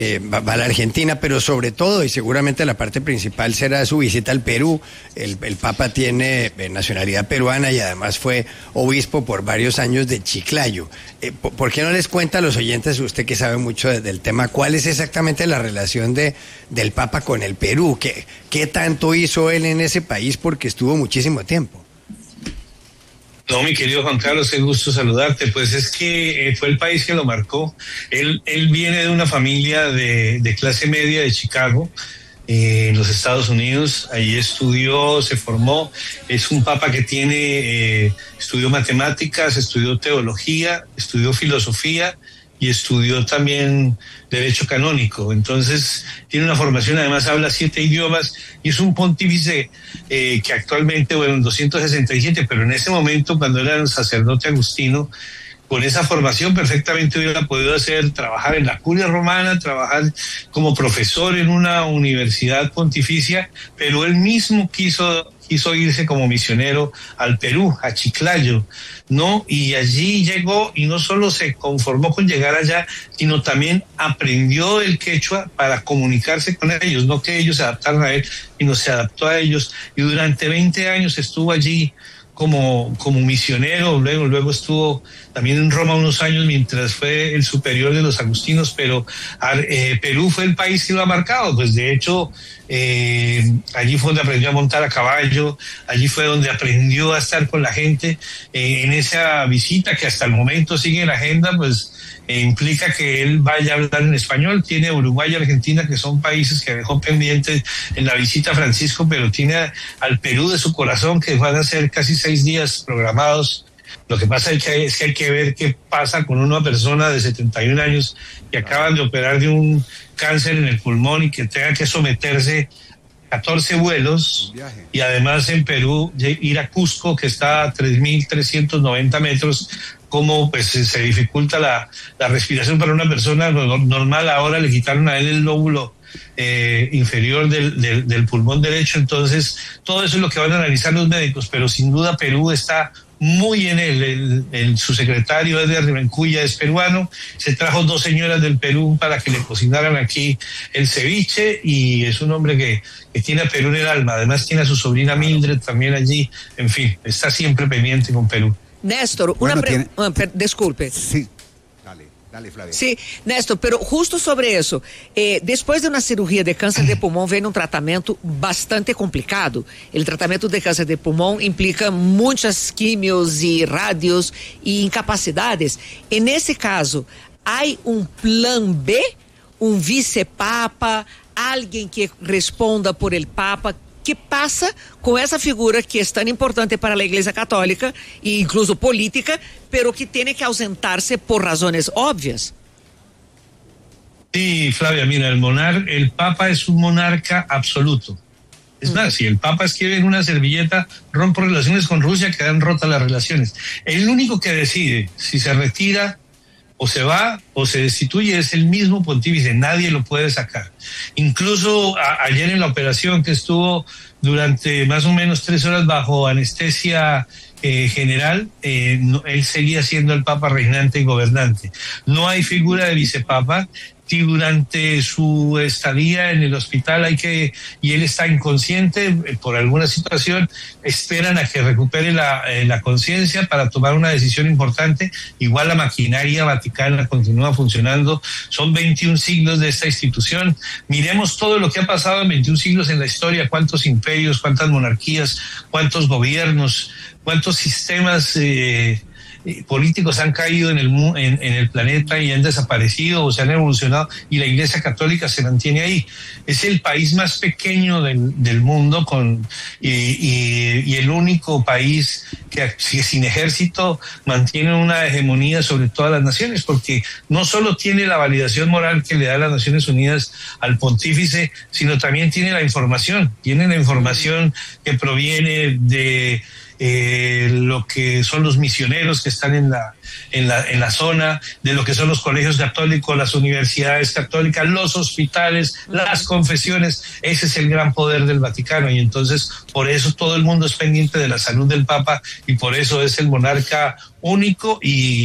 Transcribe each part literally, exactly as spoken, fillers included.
Eh, va, va a la Argentina, pero sobre todo y seguramente la parte principal será su visita al Perú. El, el Papa tiene eh, nacionalidad peruana y además fue obispo por varios años de Chiclayo. Eh, ¿por, ¿Por qué no les cuenta a los oyentes, usted que sabe mucho de, del tema, cuál es exactamente la relación de, del Papa con el Perú? ¿Qué, ¿Qué tanto hizo él en ese país? Porque estuvo muchísimo tiempo. No, mi querido Juan Carlos, qué gusto saludarte. Pues es que eh, fue el país que lo marcó. Él, él viene de una familia de, de clase media de Chicago, eh, en los Estados Unidos. Ahí estudió, se formó. Es un papa que tiene, eh, estudió matemáticas, estudió teología, estudió filosofía y estudió también derecho canónico. Entonces tiene una formación, además habla siete idiomas y es un pontífice eh, que actualmente, bueno, en doscientos sesenta y siete, pero en ese momento, cuando era el sacerdote agustino, con esa formación perfectamente hubiera podido hacer, trabajar en la curia romana, trabajar como profesor en una universidad pontificia, pero él mismo quiso quiso irse como misionero al Perú, a Chiclayo, ¿no? Y allí llegó y no solo se conformó con llegar allá, sino también aprendió el quechua para comunicarse con ellos, no que ellos se adaptaran a él, sino se adaptó a ellos. Y durante veinte años estuvo allí como, como misionero, luego, luego estuvo también en Roma unos años mientras fue el superior de los agustinos, pero eh, Perú fue el país que lo ha marcado, pues de hecho eh, allí fue donde aprendió a montar a caballo, allí fue donde aprendió a estar con la gente, eh, en esa visita que hasta el momento sigue en la agenda, pues eh, implica que él vaya a hablar en español. Tiene Uruguay y Argentina, que son países que dejó pendientes en la visita a Francisco, pero tiene a, al Perú de su corazón, que van a ser casi seis días programados. Lo que pasa es que, es que hay que ver qué pasa con una persona de setenta y un años que acaban de operar de un cáncer en el pulmón y que tenga que someterse a catorce vuelos y además en Perú ir a Cusco, que está a tres mil trescientos noventa metros, como pues se dificulta la, la respiración para una persona normal. Ahora le quitaron a él el lóbulo eh, inferior del, del, del pulmón derecho. Entonces todo eso es lo que van a analizar los médicos, pero sin duda Perú está muy en él. El, el, su secretario Edgar Rivencuya es peruano, se trajo dos señoras del Perú para que le cocinaran aquí el ceviche y es un hombre que, que tiene a Perú en el alma. Además tiene a su sobrina Mildred también allí. En fin, está siempre pendiente con Perú. Néstor, bueno, una pre... tiene... ah, per... disculpe. Sí, dale, dale, Flavia. Sí, Néstor, pero justo sobre eso, eh, depois de uma cirurgia de câncer de pulmão, vem um tratamento bastante complicado. O tratamento de câncer de pulmão implica muitas químios e rádios e incapacidades. E nesse caso, há um plano B, um vice-papa, alguém que responda por el papa. Que passa com essa figura que é tão importante para a Igreja Católica e incluso política, pero que tem que ausentar-se por razões óbvias? Sí, Flavia, mira, el monar, el Papa es un monarca absoluto. Es mm. más, si el Papa escribe en una servilleta, rompo relaciones con Rusia, quedan rotas las relaciones. El único que decide si se retira o se va o se destituye es el mismo pontífice, nadie lo puede sacar. Incluso a, ayer en la operación que estuvo durante más o menos tres horas bajo anestesia eh, general, eh, no, él seguía siendo el Papa reinante y gobernante. No hay figura de vicepapa. Si durante su estadía en el hospital hay que, y él está inconsciente eh, por alguna situación, esperan a que recupere la, eh, la conciencia para tomar una decisión importante. Igual la maquinaria vaticana continúa funcionando. Son veintiún siglos de esta institución. Miremos todo lo que ha pasado en veintiún siglos en la historia, cuántos imperios, cuántas monarquías, cuántos gobiernos, cuántos sistemas eh, políticos han caído en el en, en el planeta y han desaparecido o se han evolucionado, y la Iglesia Católica se mantiene ahí. Es el país más pequeño del, del mundo con y, y, y el único país que sin ejército mantiene una hegemonía sobre todas las naciones, porque no solo tiene la validación moral que le da las Naciones Unidas al pontífice, sino también tiene la información, tiene la información que proviene de Eh, lo que son los misioneros que están en la, en la, en la zona, de lo que son los colegios católicos, las universidades católicas, los hospitales, las confesiones. Ese es el gran poder del Vaticano, y entonces por eso todo el mundo es pendiente de la salud del Papa y por eso es el monarca único y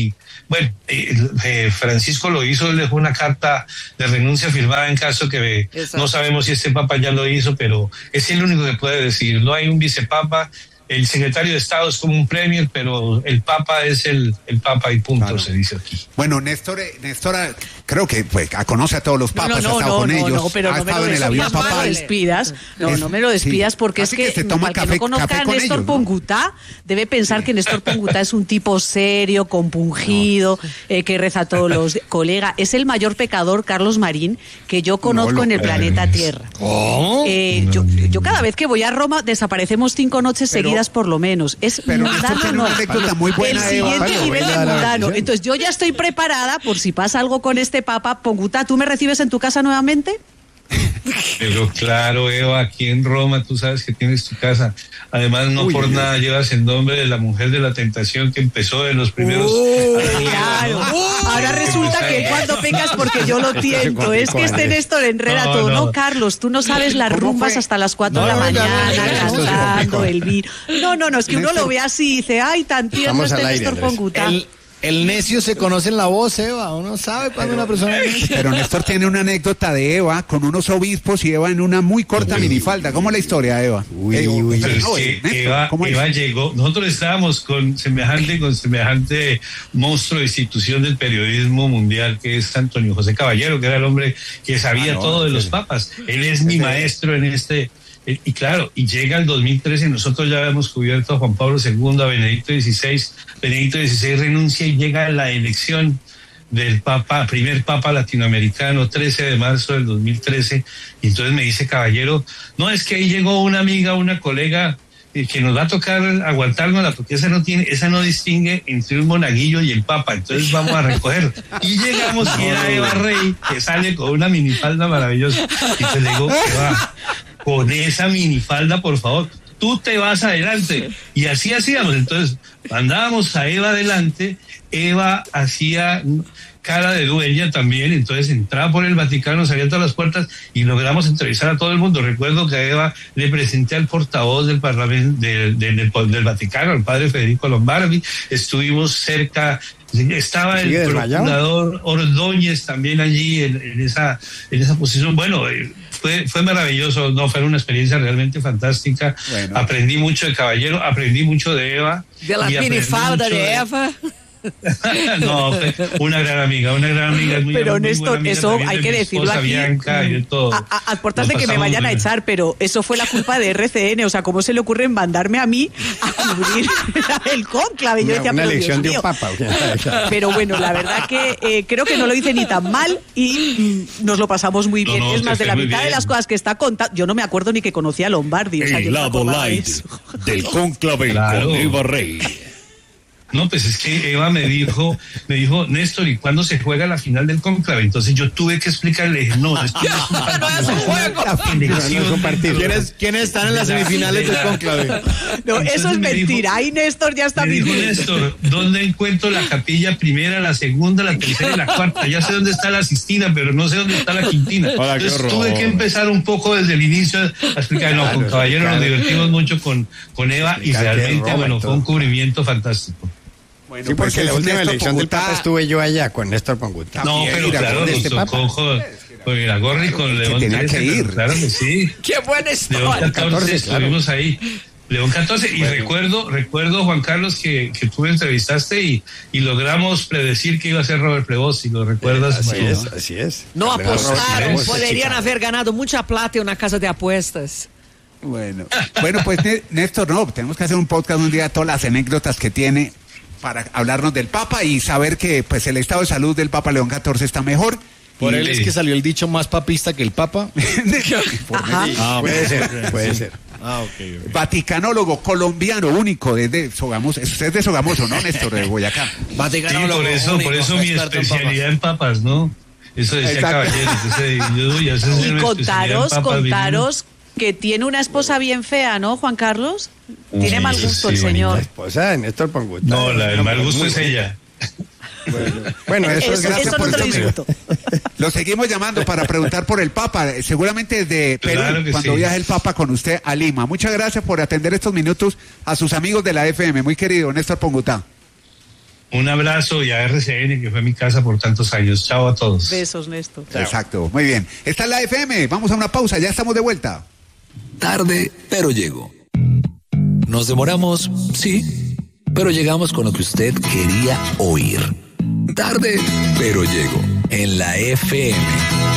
Bueno, eh, eh, Francisco lo hizo, él dejó una carta de renuncia firmada en caso que eh, no sabemos si este papa ya lo hizo, pero es el único que puede decir. No hay un vicepapa. El secretario de Estado es como un premier, pero el Papa es el, el Papa y punto, claro. Se dice aquí. Bueno, Néstor, Néstor creo que pues, conoce a todos los papas, no, no, ha estado no, con no, ellos, no, pero ha no me estado lo en el avión papal. No me lo despidas, no, es, no me lo despidas sí. porque Así es que, que toma para café, que no conozca a Néstor ellos, Pongutá, ¿no? Debe pensar que Néstor Pongutá es un tipo serio, compungido, no. eh, que reza a todos los colegas. Es el mayor pecador, Carlos Marín, que yo conozco no, en el planeta Tierra. ¿Oh? Eh, no, yo, yo cada vez que voy a Roma desaparecemos cinco noches pero, seguidas por lo menos. Es pero mundano, no. Una anécdota muy buena, el siguiente Eva, nivel de mundano. Entonces yo ya estoy preparada por si pasa algo con este Papa. Pongutá, ¿tú me recibes en tu casa nuevamente? Pero claro, Eva, aquí en Roma tú sabes que tienes tu casa. Además, no Uy, por Dios. nada llevas el nombre de la mujer de la tentación que empezó en los primeros. Uh, claro. ¿no? Ahora resulta que cuando vengas porque yo lo tiento. Es que este Néstor enreda no, todo. No. no, Carlos, tú no sabes las rumbas fue? hasta las cuatro no, de la mañana, no, cantando el vino. No, no, no, es que Néstor, uno lo ve así y dice, ay, tan tierno este Néstor Pongutá. El necio se conoce en la voz, Eva. Uno sabe cuando una persona es necia. Pero Néstor tiene una anécdota de Eva con unos obispos y Eva en una muy corta uy, minifalda. ¿Cómo es la historia, Eva? Uy, eh, uy, pero no, es que Eva, Eva llegó. Nosotros estábamos con semejante, con semejante monstruo de institución del periodismo mundial que es Antonio José Caballero, que era el hombre que sabía ah, no, todo de los papas. Él es mi maestro en este. Y claro, y llega el dos mil trece, nosotros ya habíamos cubierto a Juan Pablo segundo, a Benedicto dieciséis, Benedicto dieciséis renuncia y llega la elección del Papa, primer Papa latinoamericano, trece de marzo del dos mil trece, y entonces me dice Caballero, no, es que ahí llegó una amiga, una colega, eh, que nos va a tocar aguantárnosla, porque esa no tiene, esa no distingue entre un monaguillo y el Papa, entonces vamos a recoger. Y llegamos y era Eva Rey, que sale con una minifalda maravillosa, y te le digo, Eva, con esa minifalda, por favor, tú te vas adelante. Y así hacíamos. Entonces, mandábamos a Eva adelante, Eva hacía cara de dueña también, entonces entraba por el Vaticano, salía a todas las puertas y logramos entrevistar a todo el mundo. Recuerdo que a Eva le presenté al portavoz del Parlamento del, del, del, del Vaticano, al padre Federico Lombardi, estuvimos cerca. Estaba el procurador Ordóñez también allí en, en esa en esa posición. Bueno, eh, fue fue maravilloso, no fue una experiencia realmente fantástica. Bueno. Aprendí mucho de Caballero, aprendí mucho de Eva. De la minifalda de Eva. No, una gran amiga, una gran amiga. Muy, pero muy Néstor, eso hay que decirlo aquí. Bianca, y todo. A, a, a portas de que me vayan a echar, pero eso fue la culpa de R C N. O sea, ¿cómo se le ocurre mandarme a mí a cubrir el cónclave? Yo decía, una pero elección Dios de un papa. Okay. Pero bueno, la verdad que eh, creo que no lo hice ni tan mal y mm, nos lo pasamos muy bien. No, no, es más, de la mitad bien. de las cosas que está contando, yo no me acuerdo ni que conocía a Lombardi. O sea, el lado light del cónclave claro. con Eva Rey. No, pues es que Eva me dijo, me dijo, Néstor, ¿y cuándo se juega la final del cónclave? Entonces yo tuve que explicarle, no, esto no es un juego. ¿Quiénes, ¿Quiénes están en las semifinales del cónclave? No, entonces eso es mentira. Ahí Néstor ya está me dijo, Néstor, ¿dónde encuentro la capilla primera, la segunda, la tercera y la cuarta? Ya sé dónde está la Sistina, pero no sé dónde está la Quintina. Hola, entonces tuve que empezar un poco desde el inicio a explicar, no, con Caballero nos divertimos mucho con, con Eva y realmente, bueno, fue un cubrimiento fantástico. Bueno, sí, porque pues la última elección Pongutá... del Papa estuve yo allá con Néstor Pongutá. No, pero claro, nos este tocó con, con Iragorri, con León trece, claro que sí. ¡Qué buena historia! León catorce, estuvimos claro. ahí. León catorce, y bueno. recuerdo, recuerdo, Juan Carlos, que, que tú me entrevistaste y, y logramos predecir que iba a ser Robert Prevost, si lo recuerdas. Así bueno, es, ¿no? así es. No apostaron, podrían haber ganado mucha plata en una casa de apuestas. Bueno, bueno, pues Néstor, no, tenemos que hacer un podcast un día, todas las anécdotas que tiene para hablarnos del Papa y saber que pues el estado de salud del Papa León catorce está mejor. Por y él es que salió el dicho más papista que el Papa. ah, puede ser, puede ser. Ah, okay, okay. Vaticanólogo colombiano único desde Sogamoso. Usted es de Sogamoso, ¿no, Néstor? De Boyacá. Vaticanólogo. Sí, por eso, único, por eso mi especialidad en papas, en papas, ¿no? Eso decía Caballero. Entonces, yo, yo, yo, y contaros, contaros que tiene una esposa bien fea, ¿no, Juan Carlos? Tiene sí, mal gusto sí, el señor. La esposa de Néstor Pongutá. No, la del mal gusto es ella. Bueno, bueno, eso, eso, es eso no te lo discuto. Lo seguimos llamando para preguntar por el Papa, seguramente desde Perú, claro cuando sí. viaje el Papa con usted a Lima. Muchas gracias por atender estos minutos a sus amigos de la F M, muy querido Néstor Pongutá. Un abrazo y a R C N, que fue mi casa por tantos años. Chao a todos. Besos, Néstor. Chao. Exacto, muy bien. Esta es la F M, vamos a una pausa, ya estamos de vuelta. Tarde, pero llego. Nos demoramos, sí, pero llegamos con lo que usted quería oír. Tarde, pero llego, en la F M.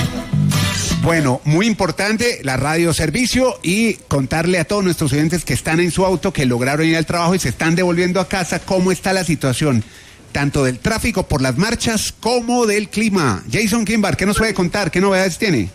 Bueno, muy importante la radio servicio y contarle a todos nuestros oyentes que están en su auto, que lograron ir al trabajo y se están devolviendo a casa, cómo está la situación, tanto del tráfico por las marchas como del clima. Jason Kimbar, ¿qué nos puede contar? ¿Qué novedades tiene?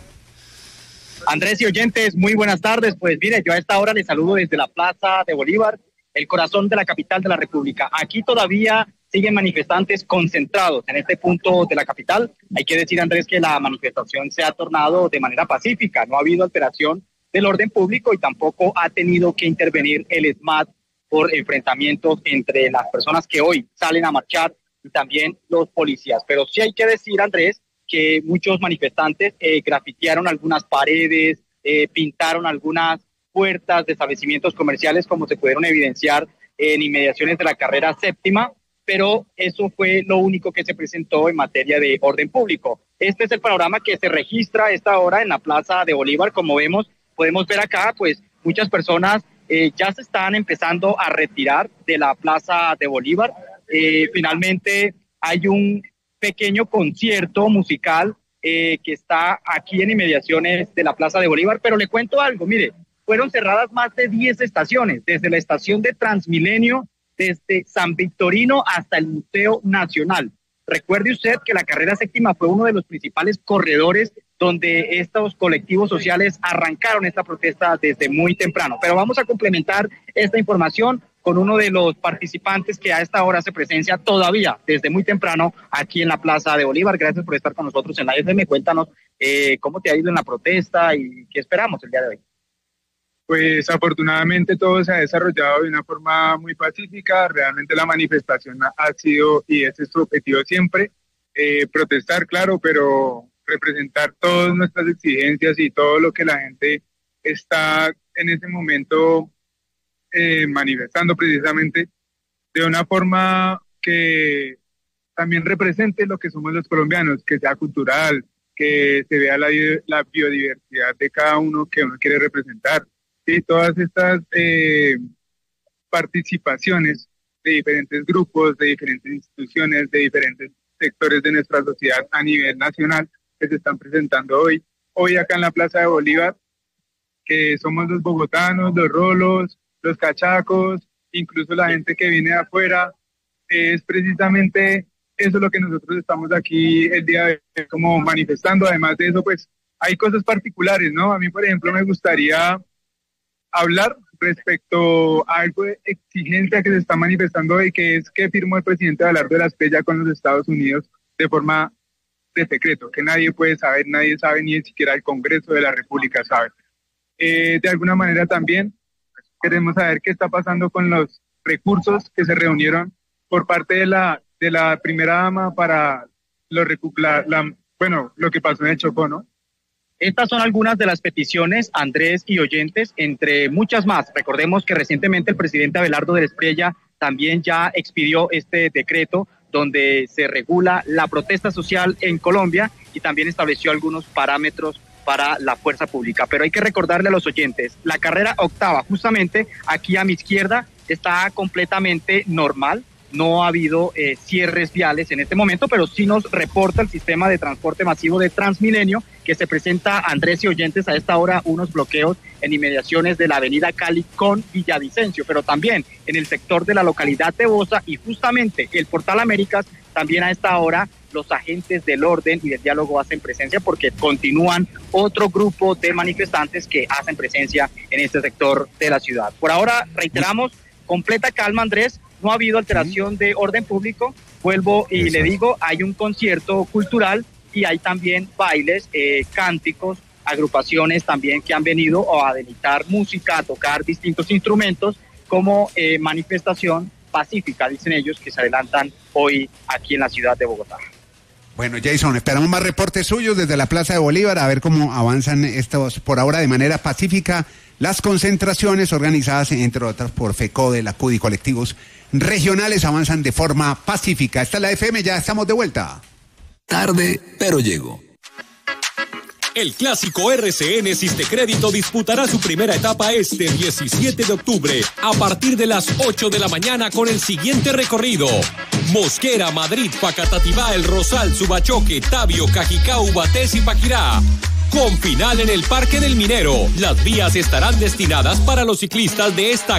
Andrés y oyentes, muy buenas tardes. Pues mire, yo a esta hora les saludo desde la Plaza de Bolívar, el corazón de la capital de la República. Aquí todavía siguen manifestantes concentrados en este punto de la capital. Hay que decir, Andrés, que la manifestación se ha tornado de manera pacífica. No ha habido alteración del orden público y tampoco ha tenido que intervenir el SMAT por enfrentamientos entre las personas que hoy salen a marchar y también los policías. Pero sí hay que decir, Andrés, que muchos manifestantes eh, grafitearon algunas paredes, eh, pintaron algunas puertas de establecimientos comerciales, como se pudieron evidenciar en inmediaciones de la carrera séptima, pero eso fue lo único que se presentó en materia de orden público. Este es el panorama que se registra a esta hora en la Plaza de Bolívar. Como vemos, podemos ver acá, pues muchas personas eh, ya se están empezando a retirar de la Plaza de Bolívar. Eh, finalmente hay un pequeño concierto musical eh, que está aquí en inmediaciones de la Plaza de Bolívar, pero le cuento algo, mire, fueron cerradas más de diez estaciones, desde la estación de Transmilenio, desde San Victorino hasta el Museo Nacional. Recuerde usted que la carrera séptima fue uno de los principales corredores donde estos colectivos sociales arrancaron esta protesta desde muy temprano. Pero vamos a complementar esta información con uno de los participantes que a esta hora se presencia todavía desde muy temprano aquí en la Plaza de Bolívar. Gracias por estar con nosotros en la F M. Cuéntanos eh, cómo te ha ido en la protesta y qué esperamos el día de hoy. Pues afortunadamente todo se ha desarrollado de una forma muy pacífica. Realmente la manifestación ha sido, y ese es su objetivo siempre, eh, protestar, claro, pero representar todas nuestras exigencias y todo lo que la gente está en ese momento eh, manifestando precisamente de una forma que también represente lo que somos los colombianos, que sea cultural, que se vea la, la biodiversidad de cada uno que uno quiere representar. Y todas estas eh, participaciones de diferentes grupos, de diferentes instituciones, de diferentes sectores de nuestra sociedad a nivel nacional que se están presentando hoy. Hoy acá en la Plaza de Bolívar, que somos los bogotanos, los rolos, los cachacos, incluso la gente que viene de afuera, es precisamente eso lo que nosotros estamos aquí el día de hoy como manifestando. Además de eso, pues hay cosas particulares, ¿no? A mí, por ejemplo, me gustaría hablar respecto a algo de exigencia que se está manifestando hoy, que es que firmó el presidente Abelardo de la Espriella con los Estados Unidos de forma de secreto, que nadie puede saber, nadie sabe, ni siquiera el Congreso de la República sabe. Eh, de alguna manera también queremos saber qué está pasando con los recursos que se reunieron por parte de la de la primera dama para lo la, la, bueno, lo que pasó en el Chocó, ¿no? Estas son algunas de las peticiones, Andrés y oyentes, entre muchas más. Recordemos que recientemente el presidente Abelardo de la Espriella también ya expidió este decreto donde se regula la protesta social en Colombia y también estableció algunos parámetros para la fuerza pública. Pero hay que recordarle a los oyentes, la carrera octava, justamente aquí a mi izquierda, está completamente normal. No ha habido eh, cierres viales en este momento, pero sí nos reporta el sistema de transporte masivo de Transmilenio, que se presenta, Andrés y oyentes, a esta hora unos bloqueos en inmediaciones de la avenida Cali con Villavicencio, pero también en el sector de la localidad de Bosa y justamente el Portal Américas, también a esta hora los agentes del orden y del diálogo hacen presencia porque continúan otro grupo de manifestantes que hacen presencia en este sector de la ciudad. Por ahora, reiteramos, completa calma, Andrés. No ha habido alteración de orden público. Vuelvo y le digo, hay un concierto cultural y hay también bailes, eh, cánticos, agrupaciones también que han venido a delitar música, a tocar distintos instrumentos como eh, manifestación pacífica, dicen ellos, que se adelantan hoy aquí en la ciudad de Bogotá. Bueno, Jason, esperamos más reportes suyos desde la Plaza de Bolívar, a ver cómo avanzan estos, por ahora de manera pacífica, las concentraciones organizadas, entre otras, por FECODE, la C U D y colectivos regionales avanzan de forma pacífica. Esta es la F M, ya estamos de vuelta. Tarde, pero llego. El clásico R C N Sistecrédito disputará su primera etapa este diecisiete de octubre a partir de las ocho de la mañana con el siguiente recorrido: Mosquera, Madrid, Facatativá, El Rosal, Subachoque, Tabio, Cajicá, Ubatés y Paquirá. Con final en el Parque del Minero. Las vías estarán destinadas para los ciclistas de esta